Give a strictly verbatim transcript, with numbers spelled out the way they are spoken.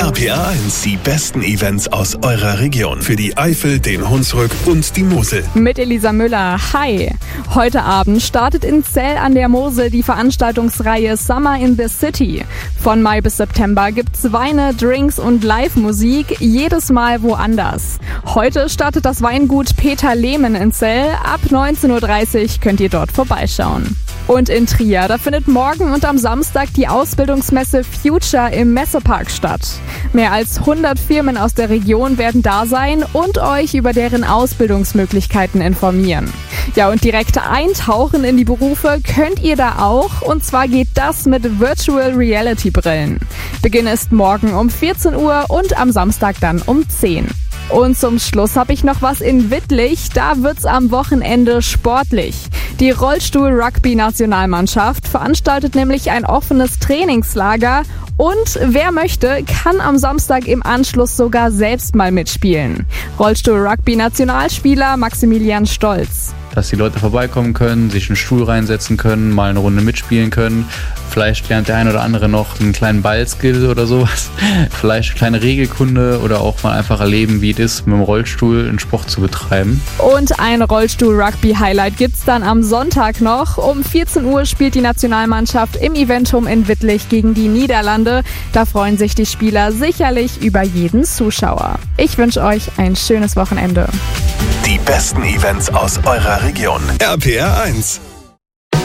R P R eins, die besten Events aus eurer Region. Für die Eifel, den Hunsrück und die Mosel. Mit Elisa Müller. Hi! Heute Abend startet in Zell an der Mosel die Veranstaltungsreihe Summer in the City. Von Mai bis September gibt's Weine, Drinks und Live-Musik, jedes Mal woanders. Heute startet das Weingut Peter Lehmann in Zell. Ab neunzehn Uhr dreißig könnt ihr dort vorbeischauen. Und in Trier, da findet morgen und am Samstag die Ausbildungsmesse Future im Messepark statt. Mehr als hundert Firmen aus der Region werden da sein und euch über deren Ausbildungsmöglichkeiten informieren. Ja, und direkt eintauchen in die Berufe könnt ihr da auch, und zwar geht das mit Virtual Reality Brillen. Beginn ist morgen um vierzehn Uhr und am Samstag dann um zehn. Und zum Schluss habe ich noch was in Wittlich, da wird's am Wochenende sportlich. Die Rollstuhl-Rugby-Nationalmannschaft veranstaltet nämlich ein offenes Trainingslager und wer möchte, kann am Samstag im Anschluss sogar selbst mal mitspielen. Rollstuhl-Rugby-Nationalspieler Maximilian Stolz. Dass die Leute vorbeikommen können, sich einen Stuhl reinsetzen können, mal eine Runde mitspielen können. Vielleicht lernt der ein oder andere noch einen kleinen Ballskill oder sowas. Vielleicht eine kleine Regelkunde oder auch mal einfach erleben, wie es ist, mit dem Rollstuhl einen Sport zu betreiben. Und ein Rollstuhl-Rugby-Highlight gibt's dann am Sonntag noch. Um vierzehn Uhr spielt die Nationalmannschaft im Eventum in Wittlich gegen die Niederlande. Da freuen sich die Spieler sicherlich über jeden Zuschauer. Ich wünsche euch ein schönes Wochenende. Die besten Events aus eurer Region. R P R eins.